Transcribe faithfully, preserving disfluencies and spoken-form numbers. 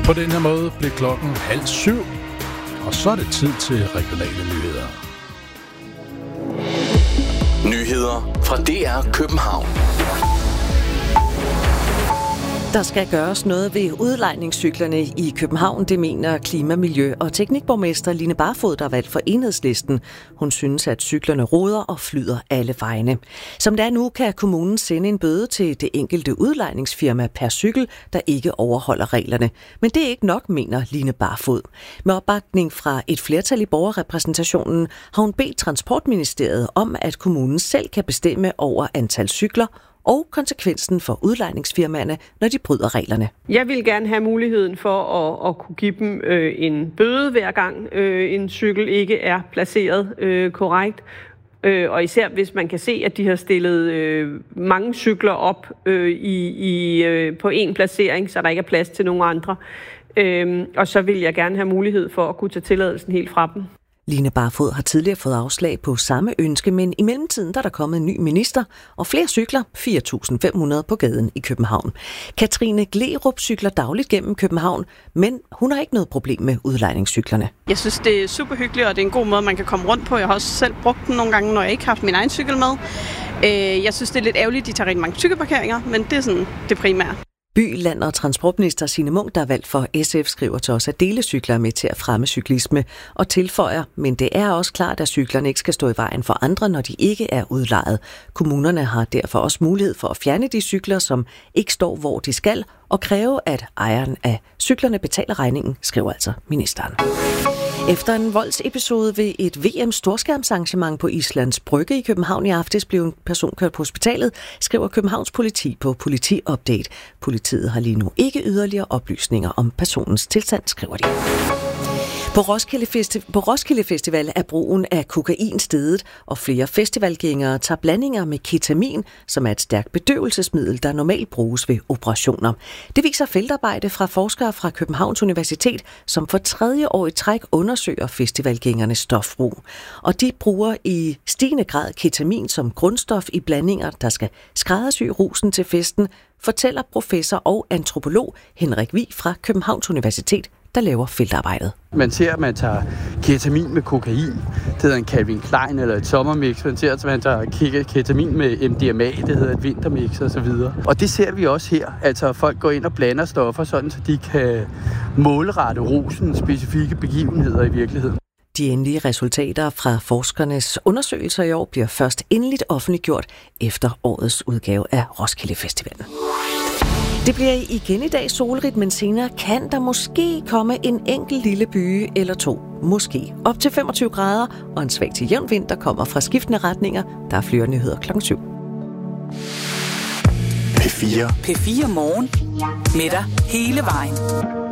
På den her måde blev klokken halv syv, og så er det tid til regionale nyheder. Nyheder fra D R København. Der skal gøres noget ved udlejningscyklerne i København, det mener klima-, miljø- og teknikborgmester Line Barfod, der er valgt for Enhedslisten. Hun synes, at cyklerne roder og flyder alle vegne. Som det er nu, kan kommunen sende en bøde til det enkelte udlejningsfirma per cykel, der ikke overholder reglerne. Men det er ikke nok, mener Line Barfod. Med opbakning fra et flertal i borgerrepræsentationen har hun bedt Transportministeriet om, at kommunen selv kan bestemme over antal cykler og konsekvensen for udlejningsfirmaerne, når de bryder reglerne. Jeg vil gerne have muligheden for at, at kunne give dem øh, en bøde hver gang øh, en cykel ikke er placeret øh, korrekt. Øh, og især hvis man kan se, at de har stillet øh, mange cykler op øh, i, i, øh, på en placering, så der ikke er plads til nogen andre. Øh, og så vil jeg gerne have mulighed for at kunne tage tilladelsen helt fra dem. Line Barfod har tidligere fået afslag på samme ønske, men i mellemtiden der er der kommet en ny minister, og flere cykler, fire tusind fem hundrede på gaden i København. Katrine Glerup cykler dagligt gennem København, men hun har ikke noget problem med udlejningscyklerne. Jeg synes, det er super hyggeligt, og det er en god måde, man kan komme rundt på. Jeg har også selv brugt den nogle gange, når jeg ikke har haft min egen cykel med. Jeg synes, det er lidt ærgerligt, de tager rigtig mange cykelparkeringer, men det er sådan det primære. By-, land- og transportminister Signe Munk, der er valgt for S F, skriver til os, at delecykler er med til at fremme cyklisme og tilføjer, men det er også klart, at cyklerne ikke skal stå i vejen for andre, når de ikke er udlejet. Kommunerne har derfor også mulighed for at fjerne de cykler, som ikke står, hvor de skal, og kræve, at ejeren af cyklerne betaler regningen, skriver altså ministeren. Efter en voldsepisode ved et V M-storskærmsarrangement på Islands Brygge i København i aftes blev en person kørt på hospitalet, skriver Københavns politi på Politi-update. Politiet har lige nu ikke yderligere oplysninger om personens tilstand, skriver de. På Roskilde, Festi- på Roskilde Festival er brugen af kokain steget, og flere festivalgængere tager blandinger med ketamin, som er et stærkt bedøvelsesmiddel, der normalt bruges ved operationer. Det viser feltarbejde fra forskere fra Københavns Universitet, som for tredje år i træk undersøger festivalgængernes stofbrug. Og de bruger i stigende grad ketamin som grundstof i blandinger, der skal skræddersy rusen til festen, fortæller professor og antropolog Henrik Vig fra Københavns Universitet, der laver feltarbejdet. Man ser, at man tager ketamin med kokain. Det hedder en Calvin Klein eller et sommermix. Man ser, at man tager ketamin med M D M A. Det hedder et vintermix og så videre. Og det ser vi også her. Altså, at folk går ind og blander stoffer, sådan så de kan målrette rosen specifikke begivenheder i virkeligheden. De endelige resultater fra forskernes undersøgelser i år bliver først endeligt offentliggjort efter årets udgave af Roskilde Festivalen. Det bliver igen i dag solrigt, men senere kan der måske komme en enkelt lille byge eller to. Måske op til femogtyve grader, og en svag til jævn vind, der kommer fra skiftende retninger. Der er flere nyheder klokken syv. P fire. P fire Morgen. Med dig hele vejen.